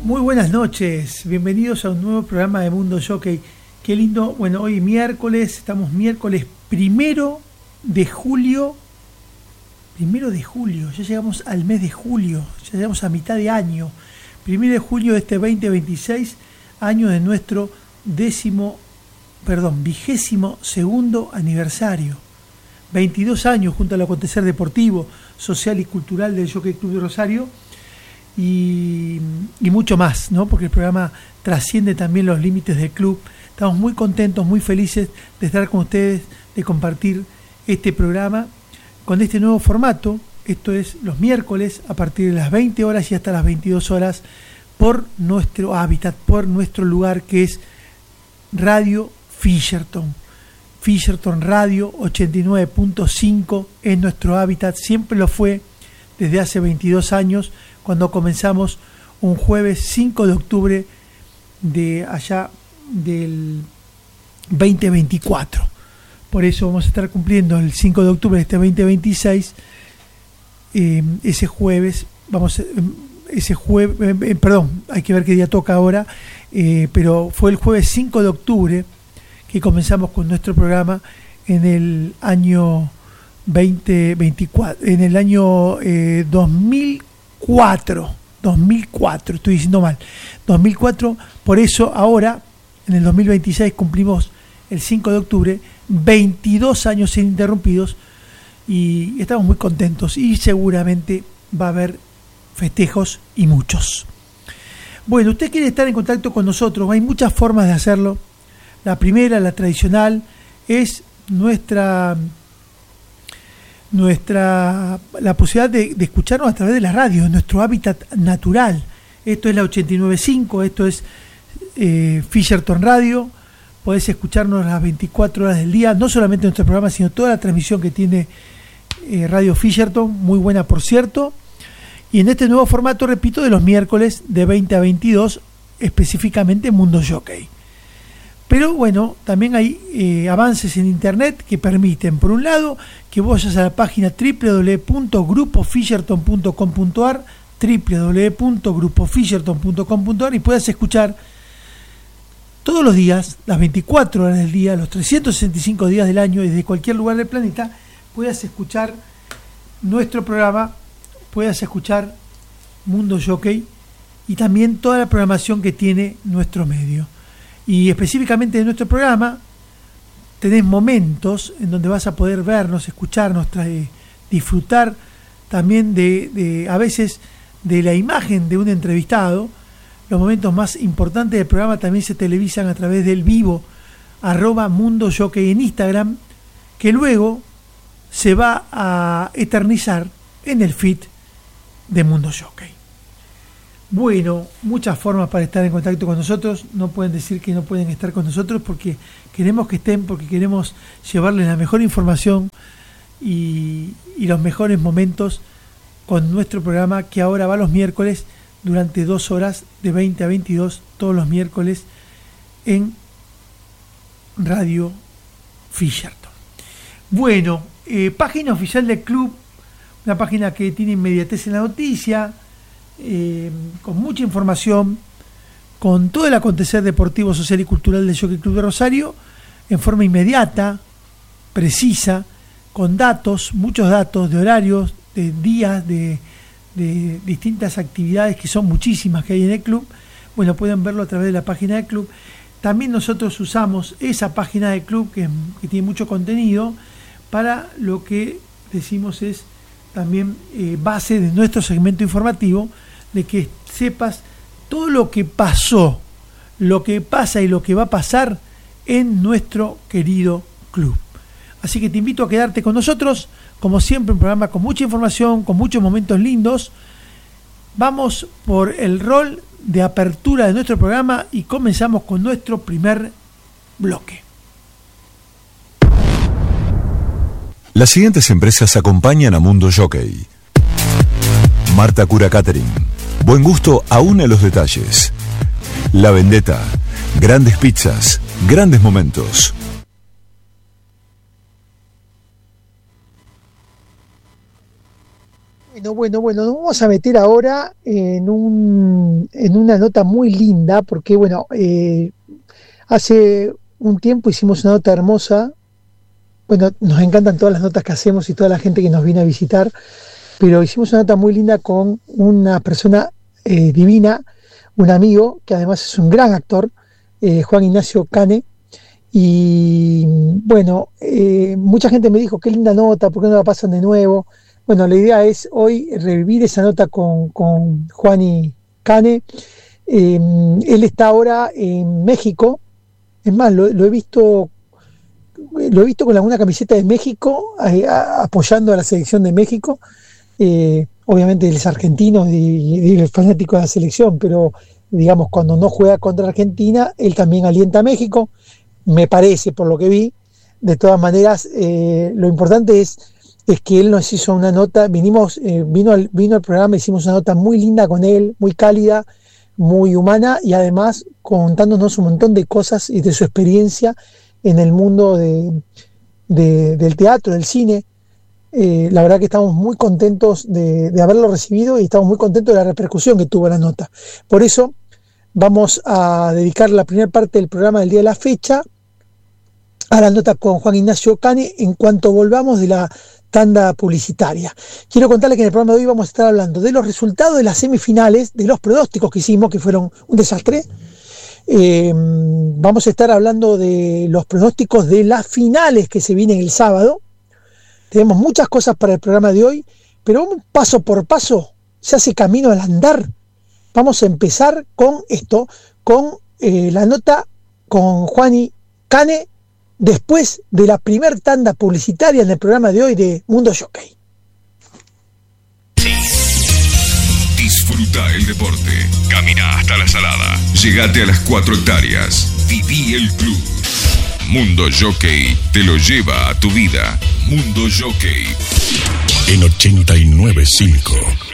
Muy buenas noches, bienvenidos a un nuevo programa de Mundo Jockey. Qué lindo, bueno, hoy miércoles, estamos miércoles 1 de julio, ya llegamos al mes de julio, ya llegamos a mitad de año. 1 de julio de este 2026, año de nuestro 22º aniversario. 22 años junto al acontecer deportivo, social y cultural del Jockey Club de Rosario. Y mucho más, ¿no? Porque el programa trasciende también los límites del club. Estamos muy contentos, muy felices de estar con ustedes, de compartir este programa con este nuevo formato. Esto es los miércoles a partir de las 20 horas y hasta las 22 horas por nuestro hábitat, por nuestro lugar que es Radio Fisherton. Fisherton Radio 89.5 es nuestro hábitat, siempre lo fue desde hace 22 años, cuando comenzamos un jueves 5 de octubre de allá del 2024. Por eso vamos a estar cumpliendo el 5 de octubre de este 2026. Ese jueves, hay que ver qué día toca ahora, pero fue el jueves 5 de octubre que comenzamos con nuestro programa en el año 2024, en el año 2004, estoy diciendo mal, 2004, por eso ahora, en el 2026, cumplimos el 5 de octubre, 22 años ininterrumpidos, y estamos muy contentos, y seguramente va a haber festejos y muchos. Bueno, usted quiere estar en contacto con nosotros, hay muchas formas de hacerlo. La primera, la tradicional, es la posibilidad de escucharnos a través de la radio, en nuestro hábitat natural. Esto es la 89.5, esto es Fisherton Radio. Podés escucharnos las 24 horas del día, no solamente nuestro programa, sino toda la transmisión que tiene Radio Fisherton, muy buena por cierto. Y en este nuevo formato, repito, de los miércoles de 20 a 22, específicamente Mundo Jockey. Pero bueno, también hay avances en internet que permiten, por un lado, que vos vayas a la página www.grupofisherton.com.ar, www.grupofisherton.com.ar, y puedas escuchar todos los días, las 24 horas del día, los 365 días del año, desde cualquier lugar del planeta, puedas escuchar nuestro programa, puedas escuchar Mundo Jockey y también toda la programación que tiene nuestro medio. Y específicamente de nuestro programa tenés momentos en donde vas a poder vernos, escucharnos, disfrutar también de a veces de la imagen de un entrevistado. Los momentos más importantes del programa también se televisan a través del vivo @Mundo Jockey en Instagram, que luego se va a eternizar en el feed de Mundo Jockey. Bueno, muchas formas para estar en contacto con nosotros. No pueden decir que no pueden estar con nosotros porque queremos que estén, porque queremos llevarles la mejor información y los mejores momentos con nuestro programa, que ahora va los miércoles durante 2 horas de 20 a 22, todos los miércoles en Radio Fisherton. Bueno, página oficial del club, una página que tiene inmediatez en la noticia, con mucha información, con todo el acontecer deportivo, social y cultural del Jockey Club de Rosario, en forma inmediata, precisa, con datos, muchos datos de horarios, de días, de distintas actividades, que son muchísimas que hay en el club. Bueno, pueden verlo a través de la página del club. También nosotros usamos esa página del club que tiene mucho contenido para lo que decimos es también base de nuestro segmento informativo, de que sepas todo lo que pasó, lo que pasa y lo que va a pasar en nuestro querido club. Así que te invito a quedarte con nosotros, como siempre, un programa con mucha información, con muchos momentos lindos. Vamos por el rol de apertura de nuestro programa y comenzamos con nuestro primer bloque. Las siguientes empresas acompañan a Mundo Jockey: Marta Cura Catering, buen gusto aún en los detalles. La Vendetta, grandes pizzas, grandes momentos. Bueno, nos vamos a meter ahora en una nota muy linda, porque hace un tiempo hicimos una nota hermosa. Bueno, nos encantan todas las notas que hacemos y toda la gente que nos viene a visitar, pero hicimos una nota muy linda con una persona divina, un amigo que además es un gran actor, Juan Ignacio Cane. Y bueno, mucha gente me dijo, qué linda nota, ¿por qué no la pasan de nuevo? Bueno, la idea es hoy revivir esa nota con Juan y Cane. Él está ahora en México. Es más, lo he visto con alguna camiseta de México, apoyando a la selección de México. Obviamente él es argentino y es fanático de la selección, pero digamos, cuando no juega contra Argentina, él también alienta a México, me parece, por lo que vi. De todas maneras, lo importante es que él nos hizo una nota, vino al programa, hicimos una nota muy linda con él, muy cálida, muy humana, y además contándonos un montón de cosas y de su experiencia en el mundo del teatro, del cine. La verdad que estamos muy contentos de haberlo recibido y estamos muy contentos de la repercusión que tuvo la nota. Por eso vamos a dedicar la primera parte del programa del día de la fecha a la nota con Juan Ignacio Cane en cuanto volvamos de la tanda publicitaria. Quiero contarles que en el programa de hoy vamos a estar hablando de los resultados de las semifinales, de los pronósticos que hicimos, que fueron un desastre. Vamos a estar hablando de los pronósticos de las finales que se vienen el sábado. Tenemos muchas cosas para el programa de hoy, pero un paso por paso se hace camino al andar. Vamos a empezar con esto, con la nota con Juan y Cane, después de la primer tanda publicitaria en el programa de hoy de Mundo Jockey. Disfruta el deporte. Camina hasta la Salada. Llegate a las 4 hectáreas. Viví el club. Mundo Jockey te lo lleva a tu vida. Mundo Jockey. En 89.5.